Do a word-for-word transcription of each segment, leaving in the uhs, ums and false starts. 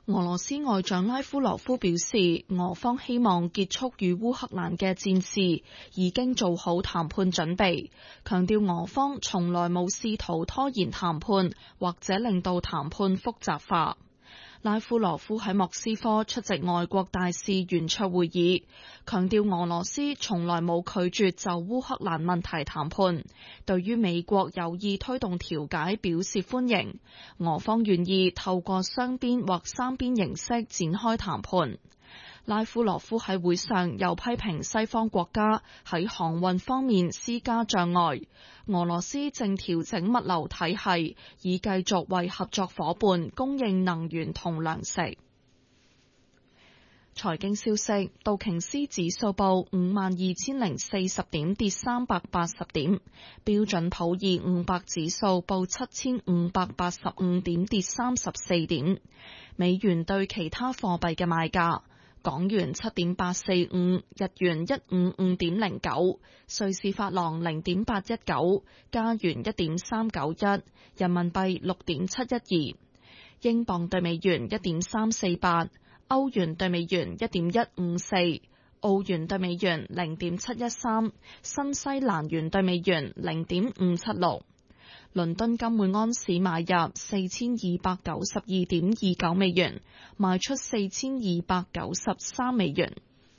俄羅斯外長拉夫羅夫表示，俄方希望結束與烏克蘭嘅戰事，已經做好談判準備，強調俄方從來冇試圖拖延談判或者令到談判複雜化。拉夫羅夫喺莫斯科出席外國大使圓桌會議，強調俄羅斯從來冇拒絕就烏克蘭問題談判，對於美國有意推動調解表示歡迎，俄方願意透過雙邊或三邊形式展開談判。拉夫羅夫喺會上又批評西方國家喺航運方面施加障礙，俄羅斯正調整物流體系，以繼續為合作夥伴供應能源同糧食。財經消息，道瓊斯指數報五萬二千零四十點，跌三百八十點；標準普爾五百指數報七千五百八十五點，跌三十四點。美元對其他貨幣嘅賣價。港元七點八四五，日元一五五點零九，瑞士法郎零點八一九，加元一點三九一，人民幣六點七一二，英鎊對美元一點三四八，歐元對美元一點一五四，澳元對美元零點七一三，新西蘭元對美元零點五七六。倫敦金每安士買入四千二百九十二點二九美元，賣出四千二百九十三美元。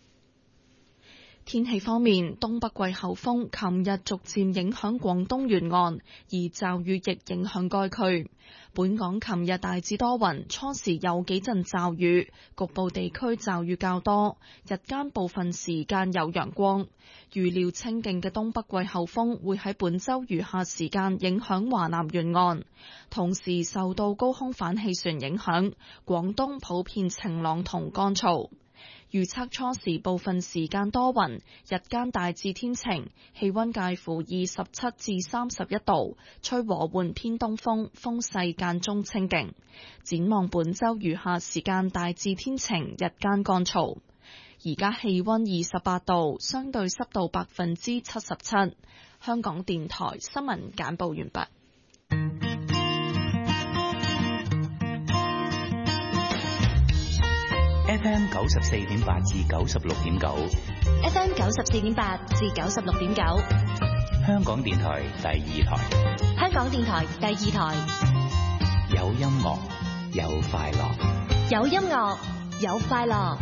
天氣方面，東北季候風琴日逐漸影響廣東沿岸，而驟雨亦影響該區。本港琴日大致多雲，初時有幾陣驟雨，局部地區驟雨較多，日間部分時間有陽光。預料清勁嘅東北季候風會喺本週餘下時間影響華南沿岸，同時受到高空反氣旋影響，廣東普遍晴朗同乾燥。預測初時部分時間多雲，日間大致天晴，氣溫介乎二十七至三十一度，吹和緩偏東風，風勢間中清勁。展望本週餘下時間大致天晴，日間乾燥。而家氣溫二十八度，相對濕度百分之七十七。香港電台新聞簡報完畢。 F M 九十四點八至九十六點九 ，F M 九十四點八至九十六點九， 香港電台第二台， 香港電台第二台， 有音樂，有快樂， 有音樂，有快樂。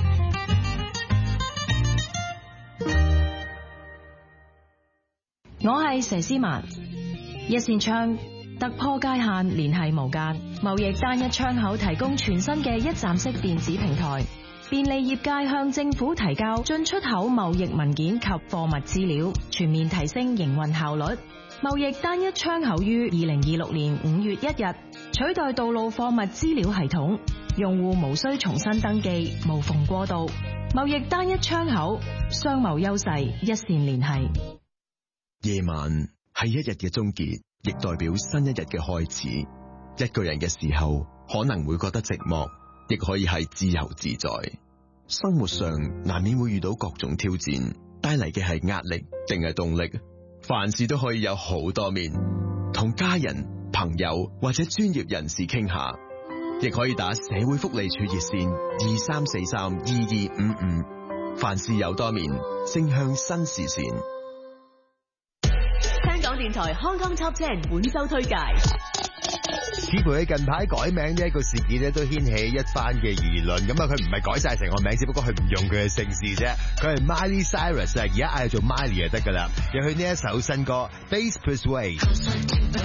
我係佘詩曼，一線窗。突破界限，聯繫無間，貿易單一窗口提供全新嘅一站式電子平台，便利業界向政府提交進出口貿易文件及貨物資料，全面提升營運效率。貿易單一窗口於二零二六年五月一日取代道路貨物資料系統，用戶無需重新登記，無縫過渡。貿易單一窗口，商貿優勢一線聯繫。 夜晚係一日嘅終結，亦代表新一日嘅開始。一個人嘅時候，可能會覺得寂寞，亦可以係自由自在。生活上難免會遇到各種挑戰，帶嚟嘅係壓力定係動力？凡事都可以有好多面，同家人、朋友或者專業人士傾下，亦可以打社會福利處熱線二三四三二二五五。凡事有多面，正向新視線。 香港電台 Hong Kong Top Ten 本周推介。 似乎佢近排改名呢一個事件咧，都掀起一番嘅議論。咁啊，佢唔係改晒成個名，只不過佢唔用佢嘅姓氏啫。佢係 Miley Cyrus 啊，而家嗌做 Miley 就得噶啦。又去呢一首新歌《Bass Persuade》。